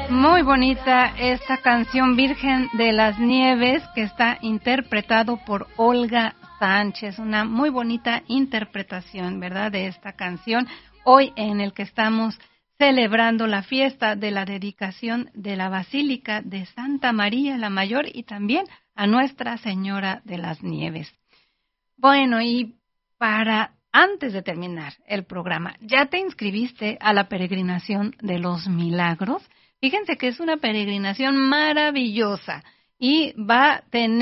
Muy bonita esta canción Virgen de las Nieves que está interpretado por Olga Sánchez, una muy bonita interpretación, ¿verdad?, de esta canción, hoy en el que estamos celebrando la fiesta de la dedicación de la Basílica de Santa María la Mayor y también a Nuestra Señora de las Nieves. Bueno, y antes de terminar el programa, ¿ya te inscribiste a la peregrinación de los milagros? Fíjense que es una peregrinación maravillosa y va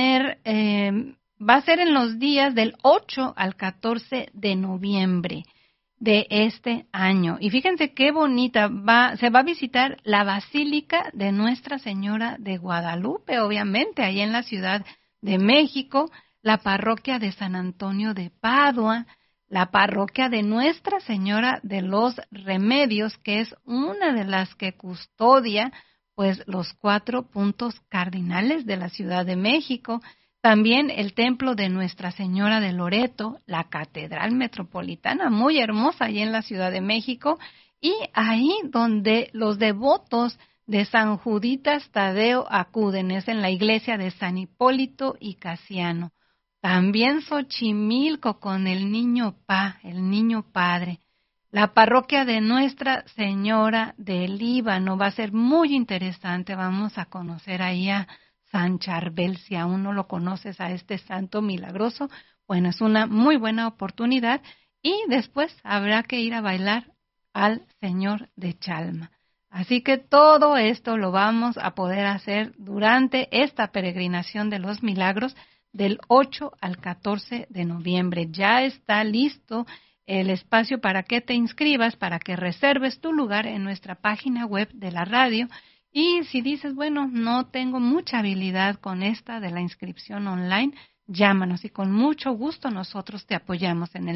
a ser en los días del 8 al 14 de noviembre de este año. Y fíjense qué bonita, se va a visitar la Basílica de Nuestra Señora de Guadalupe, obviamente, ahí en la Ciudad de México, la parroquia de San Antonio de Padua, la parroquia de Nuestra Señora de los Remedios, que es una de las que custodia pues los 4 puntos cardinales de la Ciudad de México, también el templo de Nuestra Señora de Loreto, la Catedral Metropolitana, muy hermosa ahí en la Ciudad de México, y ahí donde los devotos de San Juditas Tadeo acuden, es en la iglesia de San Hipólito y Casiano. También Xochimilco con el niño Padre. La parroquia de Nuestra Señora del Líbano va a ser muy interesante. Vamos a conocer ahí a San Charbel. Si aún no lo conoces a este santo milagroso, bueno, es una muy buena oportunidad. Y después habrá que ir a bailar al Señor de Chalma. Así que todo esto lo vamos a poder hacer durante esta peregrinación de los milagros del 8 al 14 de noviembre. Ya está listo el espacio para que te inscribas, para que reserves tu lugar en nuestra página web de la radio. Y si dices, bueno, no tengo mucha habilidad con esta de la inscripción online, llámanos y con mucho gusto nosotros te apoyamos en el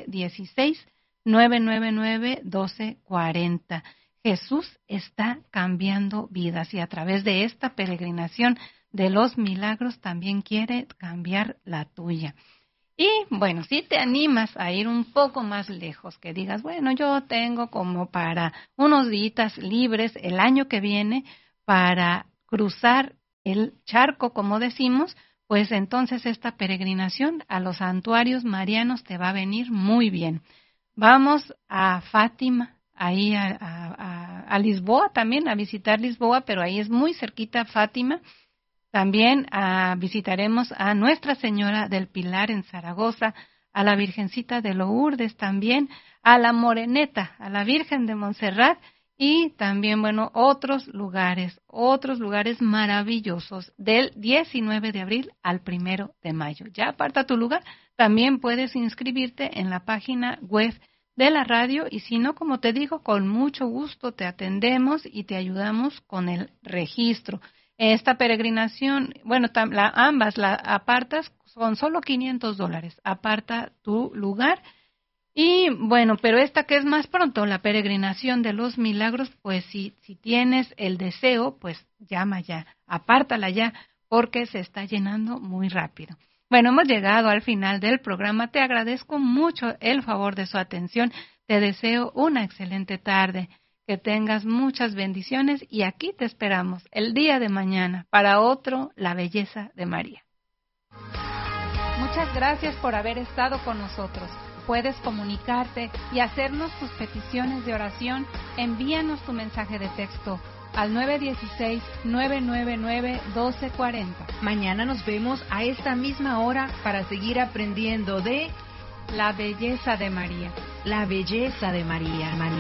916-999-1240. Jesús está cambiando vidas y a través de esta peregrinación de los milagros también quiere cambiar la tuya. Y bueno, si te animas a ir un poco más lejos, que digas, bueno, yo tengo como para unos días libres el año que viene para cruzar el charco, como decimos, pues entonces esta peregrinación a los santuarios marianos te va a venir muy bien. Vamos a Fátima, ahí a Lisboa también, a visitar Lisboa, pero ahí es muy cerquita Fátima. También visitaremos a Nuestra Señora del Pilar en Zaragoza, a la Virgencita de Lourdes también, a la Moreneta, a la Virgen de Montserrat y también, bueno, otros lugares maravillosos del 19 de abril al 1 de mayo. Ya aparta tu lugar, también puedes inscribirte en la página web de la radio y si no, como te digo, con mucho gusto te atendemos y te ayudamos con el registro. Esta peregrinación, bueno, ambas la apartas, son solo $500, aparta tu lugar. Y bueno, pero esta que es más pronto, la peregrinación de los milagros, pues si tienes el deseo, pues llama ya, apártala ya, porque se está llenando muy rápido. Bueno, hemos llegado al final del programa, te agradezco mucho el favor de su atención, te deseo una excelente tarde. Que tengas muchas bendiciones y aquí te esperamos el día de mañana para otro La Belleza de María. Muchas gracias por haber estado con nosotros. Puedes comunicarte y hacernos tus peticiones de oración. Envíanos tu mensaje de texto al 916-999-1240. Mañana nos vemos a esta misma hora para seguir aprendiendo de La Belleza de María. La Belleza de María.